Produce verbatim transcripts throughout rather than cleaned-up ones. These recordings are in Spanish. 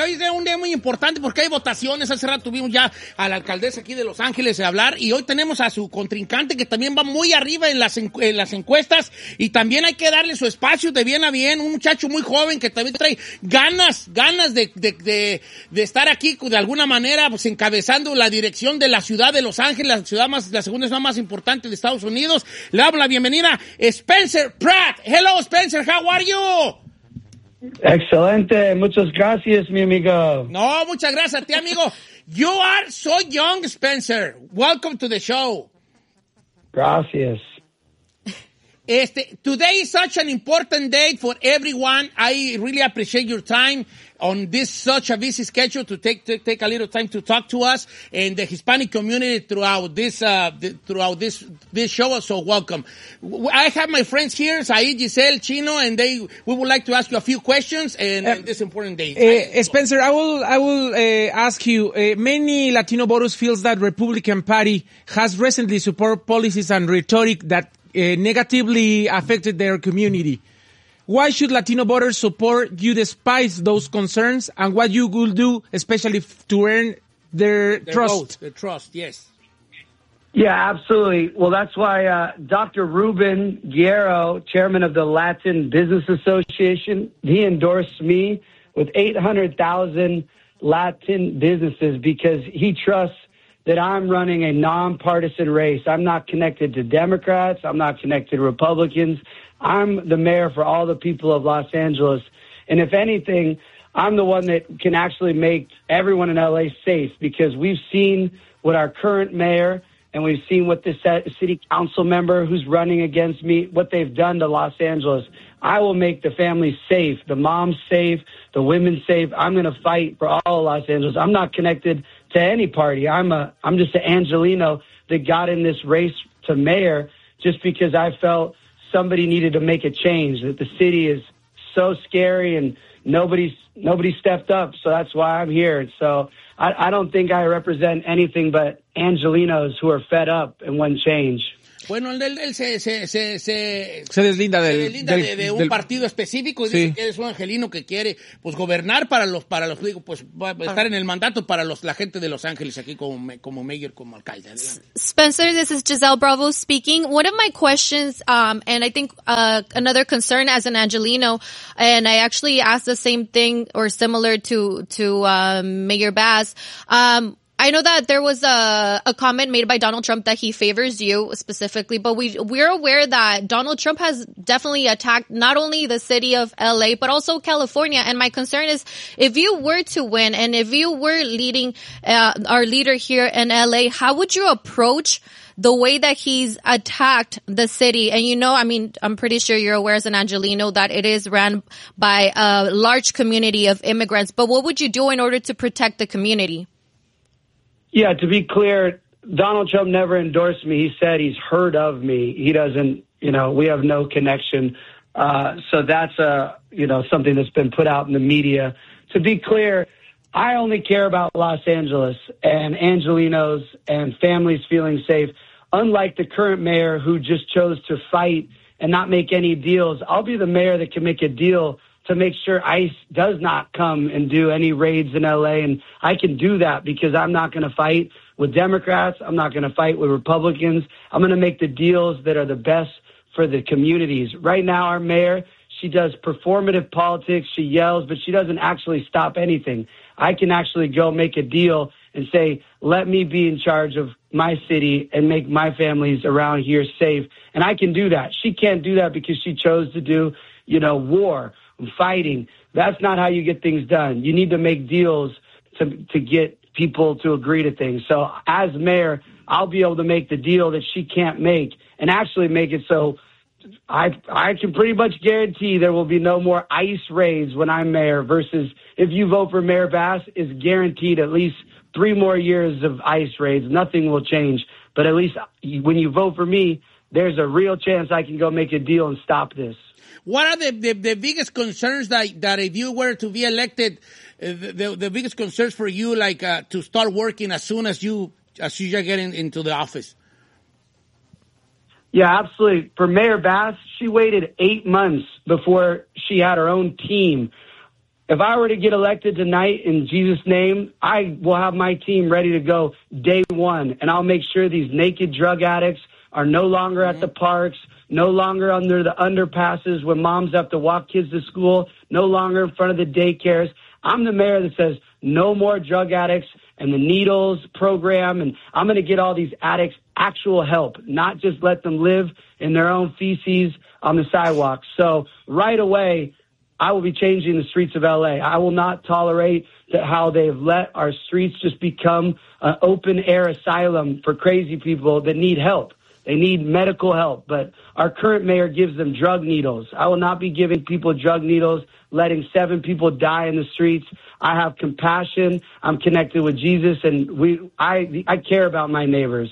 hoy es un día muy importante porque hay votaciones. Hace rato tuvimos ya a la alcaldesa aquí de Los Ángeles a hablar y hoy tenemos a su contrincante que también va muy arriba en las, en las encuestas y también hay que darle su espacio de bien a bien. Un muchacho muy joven que también trae ganas, ganas de, de, de, de estar aquí de alguna manera pues encabezando la dirección de la ciudad de Los Ángeles, la ciudad más, la segunda ciudad más importante de Estados Unidos. Le damos la bienvenida Spencer Pratt. Hello Spencer, how are you? Excelente, muchas gracias, mi amigo. No, muchas gracias a ti, amigo. You are so young, Spencer. Welcome to the show. Gracias. Este, today is such an important day for everyone. I really appreciate your time on this such a busy schedule to take to take a little time to talk to us and the Hispanic community throughout this uh the, throughout this this show. So welcome. I have my friends here, Said, Giselle, Chino, and they we would like to ask you a few questions and, uh, and this important day. Uh, Spencer, I will I will uh, ask you. Uh, many Latino voters feels that Republican Party has recently supported policies and rhetoric that Uh, negatively affected their community. Why should Latino voters support you despite those concerns, and what you will do, especially f- to earn their, their trust? Vote, their trust, yes. Yeah, absolutely. Well, that's why uh, Doctor Ruben Guerrero, chairman of the Latin Business Association, he endorsed me with eight hundred thousand Latin businesses because he trusts that I'm running a nonpartisan race. I'm not connected to Democrats. I'm not connected to Republicans. I'm the mayor for all the people of Los Angeles. And if anything, I'm the one that can actually make everyone in L A safe because we've seen what our current mayor and we've seen what this city council member who's running against me, what they've done to Los Angeles. I will make the families safe, the moms safe, the women safe. I'm going to fight for all of Los Angeles. I'm not connected to any party. I'm a, I'm just an Angelino that got in this race to mayor just because I felt somebody needed to make a change, that the city is so scary and nobody's, nobody stepped up. So that's why I'm here. So I, I don't think I represent anything but Angelinos who are fed up and want change. Bueno, él, él se, se, se, se, se deslinda, del, se deslinda del, de, de un del, partido específico y sí. dice que es un angelino que quiere pues gobernar para los, para los, digo, pues estar en el mandato para los, la gente de Los Ángeles aquí como, como mayor, como alcalde. Spencer, this is Giselle Bravo speaking. One of my questions, um, and I think uh, another concern as an Angelino, and I actually asked the same thing or similar to to um, Mayor Bass. Um, I know that there was a, a comment made by Donald Trump that he favors you specifically, but we, we're aware that Donald Trump has definitely attacked not only the city of L A, but also California. And my concern is if you were to win and if you were leading uh, our leader here in L A, how would you approach the way that he's attacked the city? And you know, I mean, I'm pretty sure you're aware as an Angelino that it is ran by a large community of immigrants. But what would you do in order to protect the community? Yeah, to be clear, Donald Trump never endorsed me. He said he's heard of me. He doesn't, you know, we have no connection. Uh, so that's, uh, you know, something that's been put out in the media. To be clear, I only care about Los Angeles and Angelinos and families feeling safe. Unlike the current mayor who just chose to fight and not make any deals, I'll be the mayor that can make a deal to make sure ICE does not come and do any raids in L A. And I can do that because I'm not going to fight with Democrats. I'm not going to fight with Republicans. I'm going to make the deals that are the best for the communities. Right now, our mayor, she does performative politics. She yells, but she doesn't actually stop anything. I can actually go make a deal and say, let me be in charge of my city and make my families around here safe. And I can do that. She can't do that because she chose to do, you know, war. Fighting. That's not how you get things done. You need to make deals to to get people to agree to things. So as mayor, I'll be able to make the deal that she can't make and actually make it so I I can pretty much guarantee there will be no more ICE raids when I'm mayor versus if you vote for Mayor Bass, is guaranteed at least three more years of ICE raids. Nothing will change. But at least when you vote for me, there's a real chance I can go make a deal and stop this. What are the, the, the biggest concerns that, that if you were to be elected, uh, the, the biggest concerns for you, like uh, to start working as soon as you as you get in, into the office? Yeah, absolutely. For Mayor Bass, she waited eight months before she had her own team. if I were to get elected tonight in Jesus' name, I will have my team ready to go day one, and I'll make sure these naked drug addicts are no longer at the parks, no longer under the underpasses when moms have to walk kids to school, no longer in front of the daycares. I'm the mayor that says no more drug addicts and the needles program, and I'm going to get all these addicts actual help, not just let them live in their own feces on the sidewalks. So right away, I will be changing the streets of L A. I will not tolerate that how they've let our streets just become an open-air asylum for crazy people that need help. They need medical help, but our current mayor gives them drug needles. I will not be giving people drug needles, letting seven people die in the streets. I have compassion. I'm connected with Jesus, and we. I I care about my neighbors.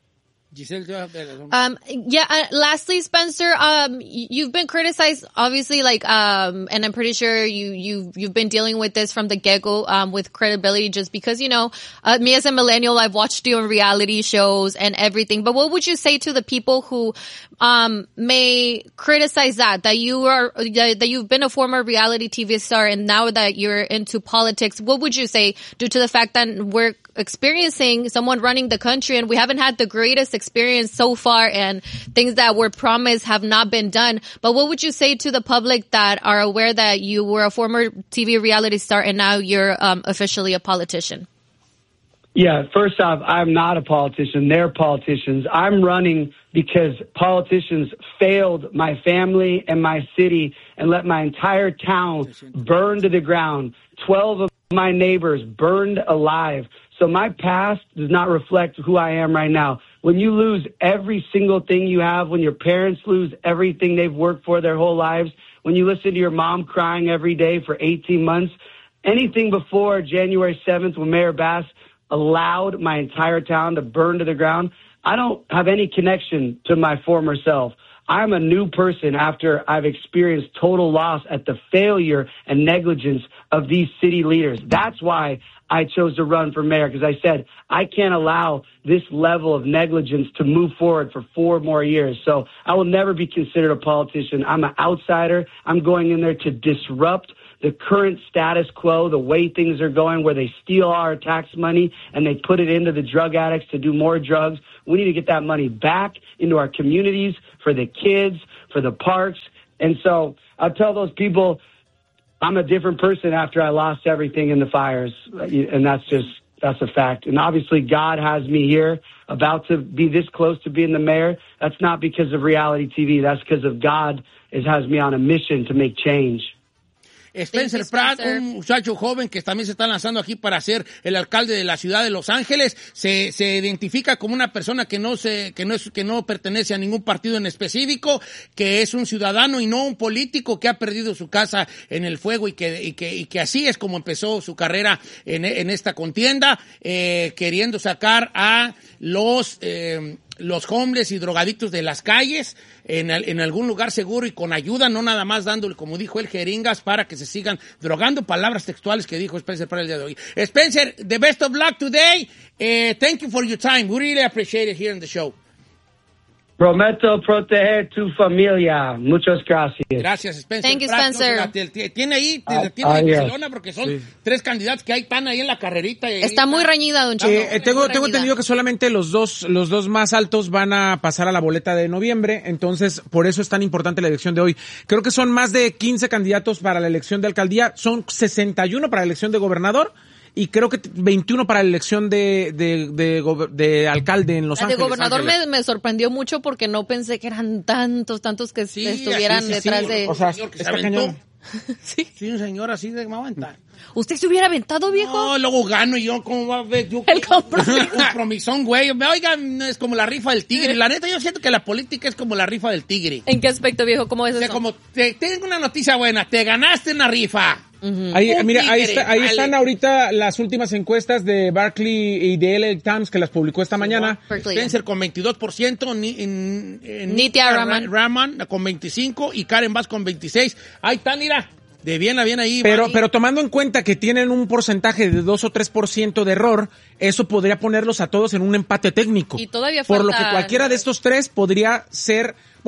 Um, yeah, uh, lastly, Spencer, um, you've been criticized, obviously, like, um, and I'm pretty sure you, you, you've been dealing with this from the get-go, um, with credibility, just because, you know, uh, me as a millennial, I've watched you on reality shows and everything, but what would you say to the people who, um, may criticize that, that you are, that you've been a former reality T V star and now that you're into politics? What would you say due to the fact that we're experiencing someone running the country and we haven't had the greatest experience so far and things that were promised have not been done? But what would you say to the public that are aware that you were a former T V reality star and now you're um, officially a politician? Yeah, first off, I'm not a politician. They're politicians. I'm running because politicians failed my family and my city and let my entire town burn to the ground. Twelve of my neighbors burned alive. So my past does not reflect who I am right now. When you lose every single thing you have, when your parents lose everything they've worked for their whole lives, when you listen to your mom crying every day for eighteen months, anything before January seventh when Mayor Bass allowed my entire town to burn to the ground, I don't have any connection to my former self. I'm a new person after I've experienced total loss at the failure and negligence of these city leaders. That's why I chose to run for mayor, because I said I can't allow this level of negligence to move forward for four more years. So I will never be considered a politician. I'm an outsider. I'm going in there to disrupt the current status quo, the way things are going, where they steal our tax money and they put it into the drug addicts to do more drugs. We need to get that money back into our communities for the kids, for the parks. And so I'll tell those people I'm a different person after I lost everything in the fires. And that's just, that's a fact. And obviously God has me here about to be this close to being the mayor. That's not because of reality T V. That's because of God is, has me on a mission to make change. Spencer Pratt, un muchacho joven que también se está lanzando aquí para ser el alcalde de la ciudad de Los Ángeles, se, se identifica como una persona que no se, que no es, que no pertenece a ningún partido en específico, que es un ciudadano y no un político que ha perdido su casa en el fuego y que, y que, y que así es como empezó su carrera en, en esta contienda, eh, queriendo sacar a los, eh, los homeless y drogadictos de las calles en, en algún lugar seguro y con ayuda, no nada más dándole, como dijo él, jeringas para que se sigan drogando, palabras textuales que dijo Spencer para el día de hoy. Spencer, the best of luck today. Uh, thank you for your time. We really appreciate it here in the show. Prometo proteger tu familia. Muchas gracias. Gracias, Spencer. Thank you, Spencer. No, tiene ahí, Ah, tiene ah, ahí yes. Barcelona porque son Sí. tres candidatos que ahí están ahí en la carrerita. y Está ahí muy reñida, don Checo. Eh, eh, tengo, Muy tengo reñida. entendido que solamente los dos, los dos más altos van a pasar a la boleta de noviembre, entonces por eso es tan importante la elección de hoy. Creo que son más de quince candidatos para la elección de alcaldía, son sesenta y uno para la elección de gobernador y creo que veintiuno para la elección de, de, de, de, de alcalde en Los La de Ángeles. gobernador Ángeles. me, me sorprendió mucho porque no pensé que eran tantos, tantos que Sí, estuvieran así, sí, detrás sí. de... O sea, señor que se está aventó. cañón. Sí. Sí, un señor así de me va a aventar. ¿Usted se hubiera aventado, viejo? No, luego gano y yo, ¿cómo va a ver? Yo, El compromiso. un promisón, güey. Oigan, es como la rifa del tigre. La neta, yo siento que la política es como la rifa del tigre. ¿En qué aspecto, viejo? ¿Cómo es O sea, eso? como, te, tengo una noticia buena. Te ganaste una rifa. Ahí, Un mira, ahí, tigre, está, ahí vale. están ahorita las últimas encuestas de Barclay y de L A Times que las publicó esta mañana. Berkeley. Spencer con veintidós por ciento, ni, en, en, Nithya Raman. Raman con veinticinco y Karen Bass con veintiséis. Ahí está, mira. De bien a bien ahí. Pero, Manny. pero tomando en cuenta que tienen un porcentaje de dos o tres por ciento de error, eso podría ponerlos a todos en un empate técnico. Y todavía Por lo falta- que cualquiera de estos tres podría ser, bueno,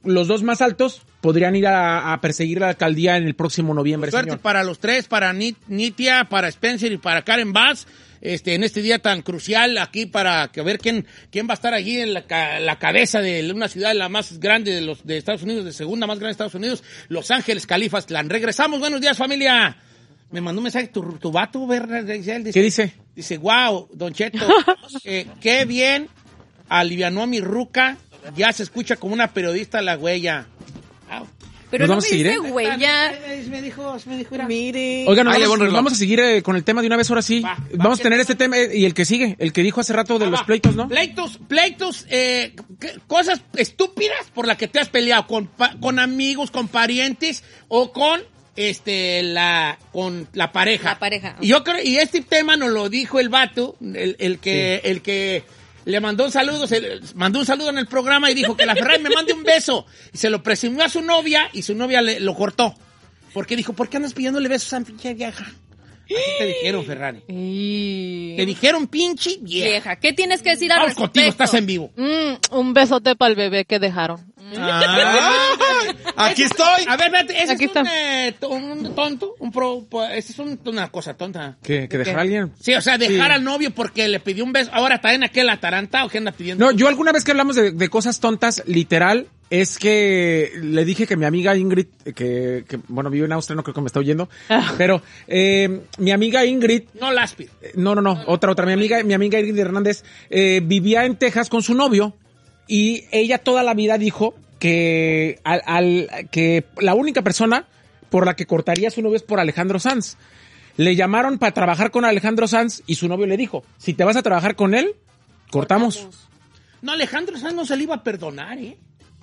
los dos más altos podrían ir a, a perseguir la alcaldía en el próximo noviembre, Suerte señor. para los tres, para Nit- Nitia, para Spencer y para Karen Bass, este, en este día tan crucial aquí para que ver quién, quién va a estar allí en la, ca- la cabeza de una ciudad la más grande de los de Estados Unidos, de segunda más grande de Estados Unidos, Los Ángeles, Califastlán. Regresamos, buenos días, familia. Me mandó un mensaje tu, tu vato, ¿verdad? Dice, ¿Qué dice? Dice, wow, Don Cheto, eh, qué bien alivianó a mi ruca, ya se escucha como una periodista la huella. Wow. Pero ¿Nos no vamos me a seguir, dice eh? huella. Me dijo, me dijo, era. Mire. Oigan, nos Ahí le vamos, va un nos reloj. vamos a seguir eh, con el tema de una vez ahora sí. Va, va, vamos a ¿qué tener tema? este tema eh, y el que sigue, el que dijo hace rato de Ah, los va. pleitos, ¿no? Pleitos, pleitos, eh, ¿qué- cosas estúpidas por las que te has peleado con, pa- con amigos, con parientes o con este la con la pareja. La pareja. Y yo creo, y este tema nos lo dijo el vato, el, el que, el que le mandó un saludo, se le- mandó un saludo en el programa y dijo que la Ferrari me mande un beso. Y se lo presumió a su novia y su novia le, lo cortó. Porque dijo, ¿por qué andas pidiéndole besos a pinche vieja? Así te dijeron, Ferrari. Y... Te dijeron pinche vieja. Vieja, ¿qué tienes que decir al Vamos respecto? contigo, estás en vivo. Mm, un besote para el bebé que dejaron. Ah, Aquí estoy. A ver, espérate, ese Aquí es un, está. eh, to- un tonto, un pro, po- ese es un- una cosa tonta. Que, que dejar a alguien. Sí, o sea, dejar Sí. al novio porque le pidió un beso. Ahora está en aquel ataranta o que anda pidiendo. No, yo alguna vez que hablamos de, de cosas tontas, literal, es que le dije que mi amiga Ingrid, eh, que, que bueno, vive en Austria, no creo que me está oyendo, pero eh, mi amiga Ingrid, No Laspi. eh, no, no, no, otra, otra, mi amiga, mi amiga Ingrid Hernández, eh, vivía en Texas con su novio y ella toda la vida dijo que, al, al, que la única persona por la que cortaría a su novio es por Alejandro Sanz. Le llamaron para trabajar con Alejandro Sanz y su novio le dijo, si te vas a trabajar con él, cortamos. No, Alejandro Sanz no se le iba a perdonar, ¿eh?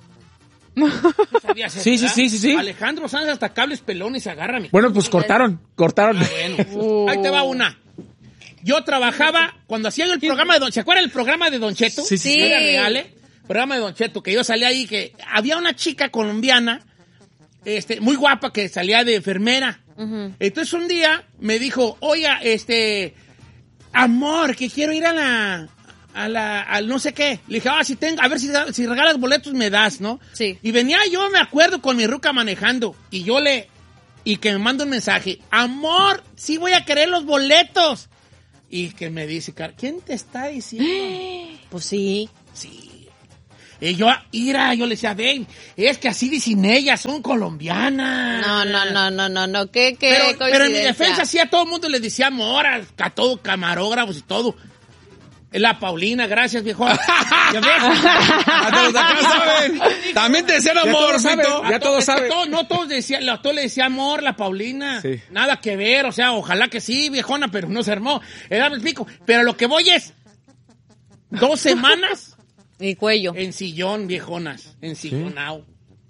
¿No sabías eso, Sí, sí, verdad? sí, sí, sí. Alejandro Sanz hasta cables pelones se agarra, mi. Bueno, pues cortaron, cortaron. Ah, bueno. Ahí te va una. Yo trabajaba, cuando hacía yo el programa de Don... ¿Se acuerdan el programa de Don Cheto? Sí, sí, sí. Era real, ¿eh? Programa de Don Cheto, que yo salía ahí, que había una chica colombiana, este, muy guapa, que salía de enfermera. Entonces un día me dijo, oiga, este, amor, que quiero ir a la... A la, al no sé qué. Le dije, ah, si tengo, a ver si, si regalas boletos me das, ¿no? Sí. Y venía yo, me acuerdo, con mi ruca manejando. Y yo le, y que me manda un mensaje, amor, sí voy a querer los boletos. Y que me dice, "Car- ¿quién te está diciendo? Pues sí. Sí. Y yo, ira, yo le decía, ven, es que así dicen ellas, son colombianas. No, no, no, no, no, no. ¿Qué, qué Pero, pero en mi coincidencia. defensa sí a todo el mundo le decía amor, a, a todo camarógrafos y todo. La Paulina, gracias, viejo. ¿Ya ves? Hasta los de acá saben. También te decían amor, todos saben, Fito. ya A to- todos es que saben. todo- no todos decían, a todos le decía amor, la Paulina. Sí. Nada que ver, o sea, ojalá que sí, viejona, pero no se armó. Era me explico. Pero lo que voy es dos semanas Y cuello. en sillón, viejonas. En sillonao.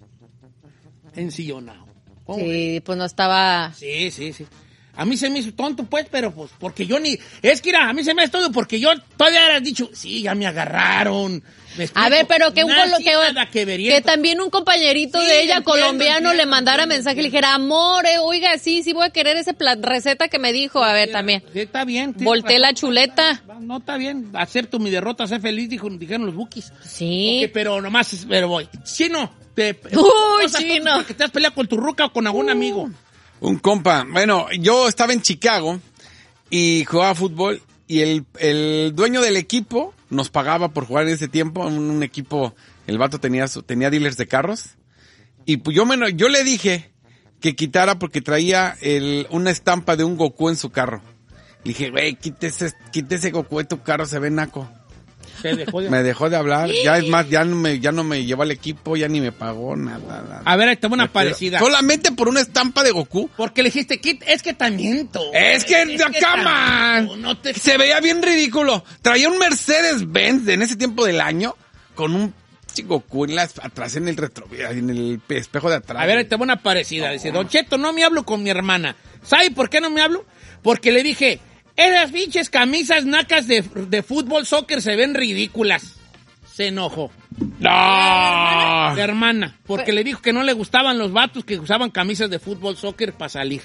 En sillonao. ¿Cómo ves? Sí, pues no estaba... Sí, sí, sí. A mí se me hizo tonto, pues, pero pues, porque yo ni... Es que, mira, a mí se me hizo tonto porque yo todavía hubieras dicho, sí, ya me agarraron. ¿Me explico? A ver, pero que un Nada, colo- sí, que, nada que veriento. que también un compañerito Sí, de ella, entiendo, colombiano, entiendo, le mandara entiendo, mensaje y le entiendo. dijera, amor, eh, oiga, sí, sí voy a querer esa pla- receta que me dijo. A ver, también. Sí, está bien. tienes Volteé la razón. chuleta. No, está bien. Acepto mi derrota, sé feliz, dijo, dijeron los bookies. Sí. Ok, pero nomás, pero voy. Chino. Te, Uy, cosas Chino. tontas Porque te has peleado con tu ruca o con algún amigo. Un compa. Bueno, yo estaba en Chicago y jugaba fútbol y el, el dueño del equipo nos pagaba por jugar en ese tiempo. En un equipo, el vato tenía, su- tenía dealers de carros. Y pues yo, me, yo le dije que quitara porque traía el, una estampa de un Goku en su carro. Le dije, güey, quítese, quítese Goku de tu carro, se ve naco. Se dejó de... Me dejó de hablar. Ya es más, ya no me, ya no me llevó al equipo, ya ni me pagó nada. nada. A ver, ahí está una Me quedo- parecida. Solamente por una estampa de Goku. Porque le dijiste, "Kit, es que también tú. Es que la cama tú, no te... se veía bien ridículo. Traía un Mercedes-Benz en ese tiempo del año con un Goku en las, atrás en el retro, en el espejo de atrás. A ver, ahí te va una parecida. Dice, Don Cheto, no me hablo con mi hermana. ¿Sabe por qué no me hablo? Porque le dije, esas pinches camisas nacas de, de fútbol, soccer se ven ridículas. Se enojó. ¡No! La hermana. Porque le dijo que no le gustaban los vatos que usaban camisas de fútbol, soccer para salir.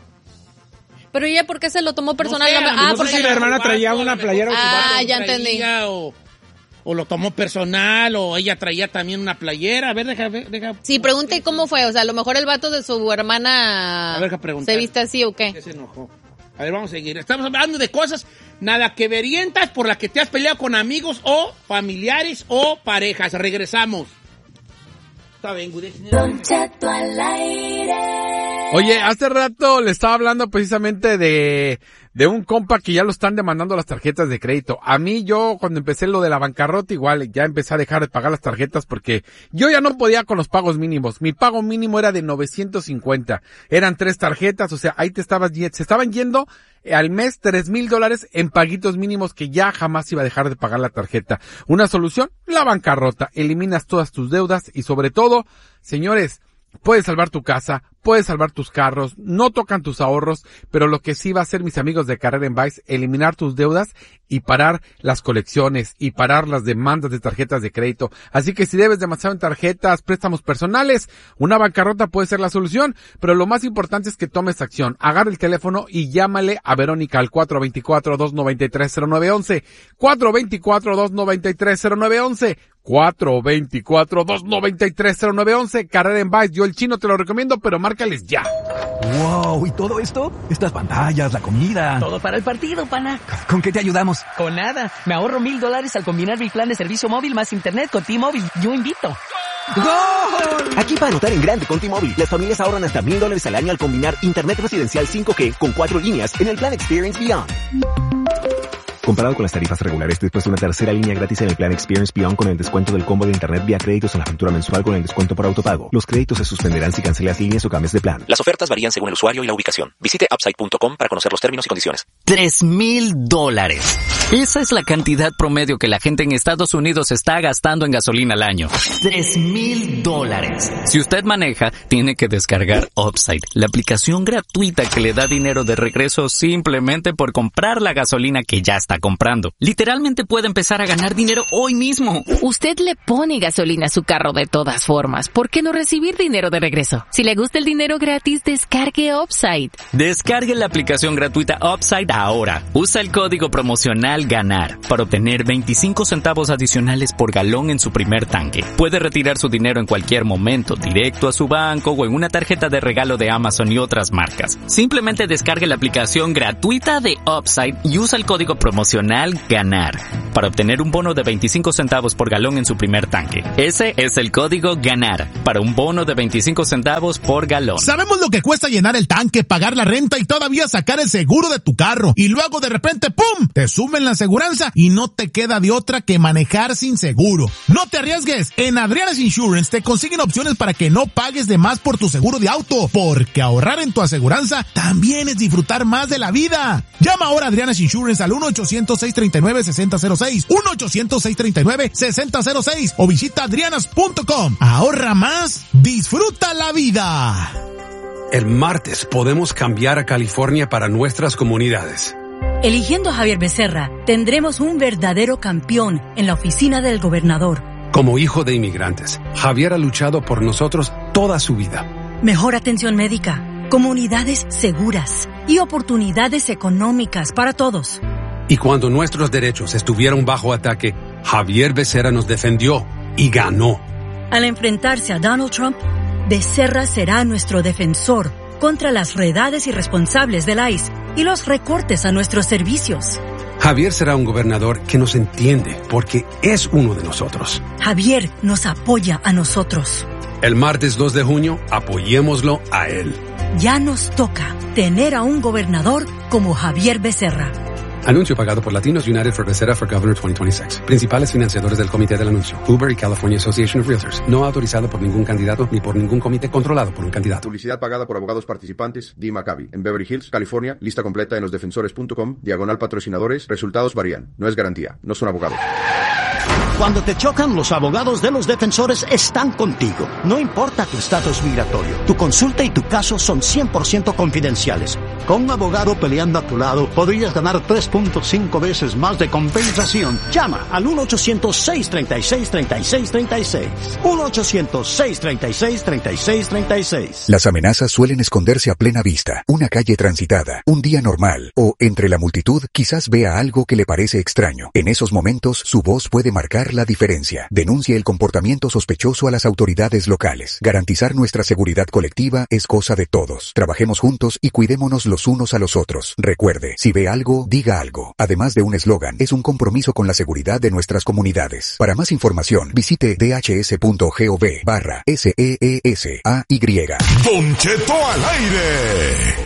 Pero ella, ¿por qué se lo tomó personal? No sé, a lo ah, mejor no sé porque si la hermana traía una playera o su Ah, vato ya traía, entendí. O, o lo tomó personal, o ella traía también una playera. A ver, deja, deja. Sí, pregunte cómo fue. O sea, a lo mejor el vato de su hermana A ver, deja preguntar. se viste así o qué. ¿Qué se enojó? A ver, vamos a seguir. Estamos hablando de cosas nada que verientas por las que te has peleado con amigos o familiares o parejas. Regresamos. Está bien, güey. Don Cheto al aire. Oye, hace rato le estaba hablando precisamente de, de un compa que ya lo están demandando las tarjetas de crédito. A mí, yo, cuando empecé lo de la bancarrota, igual, ya empecé a dejar de pagar las tarjetas porque yo ya no podía con los pagos mínimos. Mi pago mínimo era de novecientos cincuenta. Eran tres tarjetas, o sea, ahí te estabas, se estaban yendo al mes tres mil dólares en paguitos mínimos que ya jamás iba a dejar de pagar la tarjeta. Una solución, la bancarrota. Eliminas todas tus deudas y sobre todo, señores, puedes salvar tu casa, puedes salvar tus carros, no tocan tus ahorros, pero lo que sí va a hacer mis amigos de Carrera en Vice, eliminar tus deudas y parar las colecciones y parar las demandas de tarjetas de crédito. Así que si debes demasiado en tarjetas, préstamos personales, una bancarrota puede ser la solución, pero lo más importante es que tomes acción. Agarra el teléfono y llámale a Verónica al cuatro dos cuatro, dos nueve tres, cero nueve uno uno, cuatro dos cuatro, dos nueve tres, cero nueve uno uno, cuatro dos cuatro, dos nueve tres, cero nueve uno uno, Carrera en Vice. Yo el chino te lo recomiendo, pero márcales ya. Wow, ¿y todo esto? Estas pantallas, la comida. Todo para el partido, pana. ¿Con qué te ayudamos? Con nada. Me ahorro mil dólares al combinar mi plan de servicio móvil más internet con T-Mobile. Yo invito. ¡Gol! Aquí para anotar en grande con T-Mobile, las familias ahorran hasta mil dólares al año al combinar internet residencial cinco G con cuatro líneas en el plan Experience Beyond. Comparado con las tarifas regulares, después de una tercera línea gratis en el plan Experience Beyond con el descuento del combo de internet vía créditos en la factura mensual con el descuento por autopago. Los créditos se suspenderán si cancelas líneas o cambias de plan. Las ofertas varían según el usuario y la ubicación. Visite upside punto com para conocer los términos y condiciones. Tres mil dólares. Esa es la cantidad promedio que la gente en Estados Unidos está gastando en gasolina al año. Tres mil dólares. Si usted maneja, tiene que descargar Upside, la aplicación gratuita que le da dinero de regreso simplemente por comprar la gasolina que ya está comprando. Literalmente puede empezar a ganar dinero hoy mismo. Usted le pone gasolina a su carro de todas formas. ¿Por qué no recibir dinero de regreso? Si le gusta el dinero gratis, descargue Upside. Descargue la aplicación gratuita Upside ahora. Usa el código promocional GANAR para obtener veinticinco centavos adicionales por galón en su primer tanque. Puede retirar su dinero en cualquier momento, directo a su banco o en una tarjeta de regalo de Amazon y otras marcas. Simplemente descargue la aplicación gratuita de Upside y usa el código promocional GANAR para obtener un bono de veinticinco centavos por galón en su primer tanque. Ese es el código GANAR para un bono de veinticinco centavos por galón. Sabemos lo que cuesta llenar el tanque, pagar la renta y todavía sacar el seguro de tu carro. Y luego de repente, ¡pum!, te suben la aseguranza y no te queda de otra que manejar sin seguro. No te arriesgues. En Adriana's Insurance te consiguen opciones para que no pagues de más por tu seguro de auto, porque ahorrar en tu aseguranza también es disfrutar más de la vida. Llama ahora a Adriana's Insurance al uno ochocientos, seiscientos treinta y nueve, sesenta cero seis, uno ochocientos, seiscientos treinta y nueve, sesenta cero seis o visita adrianas punto com. Ahorra más, disfruta la vida. El martes podemos cambiar a California para nuestras comunidades. Eligiendo a Javier Becerra, tendremos un verdadero campeón en la oficina del gobernador. Como hijo de inmigrantes, Javier ha luchado por nosotros toda su vida. Mejor atención médica, comunidades seguras y oportunidades económicas para todos. Y cuando nuestros derechos estuvieron bajo ataque, Javier Becerra nos defendió y ganó. Al enfrentarse a Donald Trump, Becerra será nuestro defensor contra las redades irresponsables del I C E y los recortes a nuestros servicios. Javier será un gobernador que nos entiende porque es uno de nosotros. Javier nos apoya a nosotros. El martes dos de junio, apoyémoslo a él. Ya nos toca tener a un gobernador como Javier Becerra. Anuncio pagado por Latinos United for Becerra for Governor veinte veintiséis. Principales financiadores del comité del anuncio: Uber y California Association of Realtors. No autorizado por ningún candidato ni por ningún comité controlado por un candidato. Publicidad pagada por abogados participantes. Dee Maccabi. En Beverly Hills, California. Lista completa en los defensores punto com. Diagonal patrocinadores. Resultados varían. No es garantía. No son abogados. Cuando te chocan, los abogados de los defensores están contigo. No importa tu estatus migratorio, tu consulta y tu caso son cien por ciento confidenciales. Con un abogado peleando a tu lado, podrías ganar tres punto cinco veces más de compensación. Llama al uno ochocientos, seiscientos treinta y seis, treinta y seis treinta y seis. uno ochocientos, seiscientos treinta y seis, treinta y seis treinta y seis. Las amenazas suelen esconderse a plena vista. Una calle transitada, un día normal, o entre la multitud quizás vea algo que le parece extraño. En esos momentos, su voz puede marcar la diferencia. Denuncie el comportamiento sospechoso a las autoridades locales. Garantizar nuestra seguridad colectiva es cosa de todos. Trabajemos juntos y cuidémonos los unos a los otros. Recuerde, si ve algo, diga algo. Además de un eslogan, es un compromiso con la seguridad de nuestras comunidades. Para más información, visite d h s punto gov barra S E E S A Y. Don Cheto al aire.